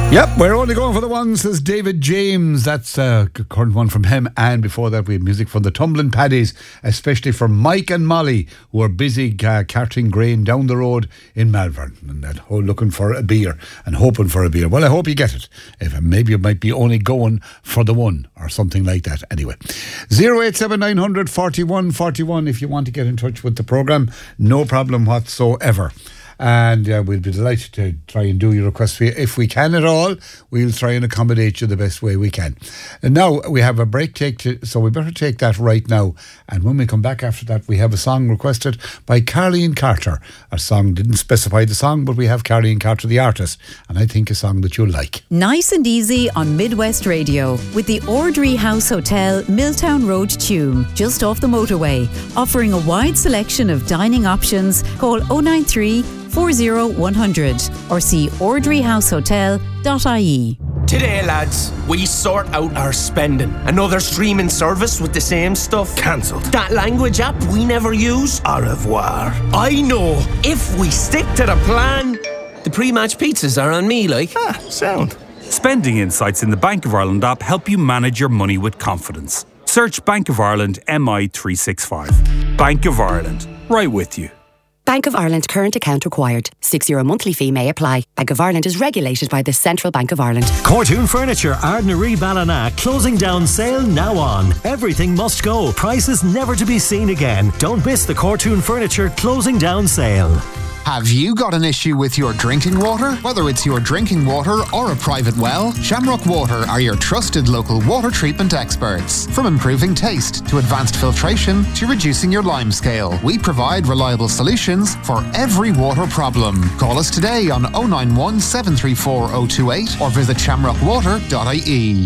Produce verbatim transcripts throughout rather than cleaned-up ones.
Yep, we're only going for the one, says David James. That's a current one from him. And before that, we have music from the Tumbling Paddies, especially for Mike and Molly, who are busy uh, carting grain down the road in Malvern and that whole looking for a beer and hoping for a beer. Well, I hope you get it. If maybe you might be only going for the one or something like that. Anyway, zero eight seven nine hundred forty-one forty-one if you want to get in touch with the programme. No problem whatsoever. And uh, we'll be delighted to try and do your request for you. If we can at all, we'll try and accommodate you the best way we can. And now we have a break, take to, so we better take that right now. And when we come back after that, we have a song requested by Carleen Carter. Our song didn't specify the song, but we have Carleen Carter, the artist, and I think a song that you'll like. Nice and easy on Midwest Radio with the Ordry House Hotel, Milltown Road, Tuam, just off the motorway. Offering a wide selection of dining options. Call oh nine three, four oh one hundred or see ordry house hotel dot I E. Today, lads, we sort out our spending. Another streaming service with the same stuff. Cancelled. That language app we never use. Au revoir. I know. If we stick to the plan, the pre-match pizzas are on me, like. Ah, sound. Spending insights in the Bank of Ireland app help you manage your money with confidence. Search Bank of Ireland M I three sixty-five. Bank of Ireland. Right with you. Bank of Ireland current account required. six euro monthly fee may apply. Bank of Ireland is regulated by the Central Bank of Ireland. Cortoon Furniture, Ardnary Ballina, closing down sale now on. Everything must go. Prices never to be seen again. Don't miss the Cortoon Furniture closing down sale. Have you got an issue with your drinking water? Whether it's your drinking water or a private well, Shamrock Water are your trusted local water treatment experts. From improving taste to advanced filtration to reducing your lime scale, we provide reliable solutions for every water problem. Call us today on oh nine one, seven three four oh two eight or visit shamrock water dot I E.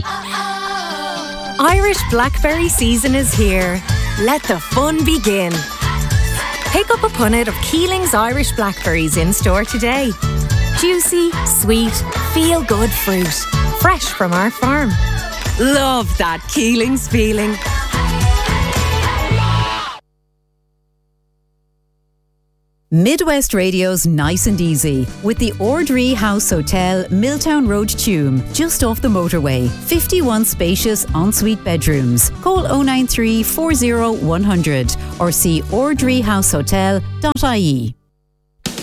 Irish blackberry season is here. Let the fun begin. Pick up a punnet of Keeling's Irish blackberries in store today. Juicy, sweet, feel-good fruit. Fresh from our farm. Love that Keeling's feeling. Midwest Radio's Nice and Easy with the Ordry House Hotel, Milltown Road, Tuam, just off the motorway. fifty-one spacious ensuite bedrooms. Call oh nine three, four oh one hundred or see ordry house hotel dot I E.